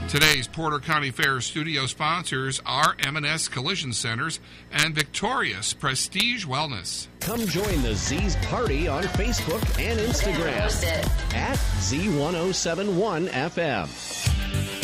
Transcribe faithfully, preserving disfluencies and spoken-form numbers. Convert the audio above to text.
Today's Porter County Fair studio sponsors are M and S Collision Centers and Victorious Prestige Wellness. Come join the Z's Party on Facebook and Instagram at Z ten seventy-one F M.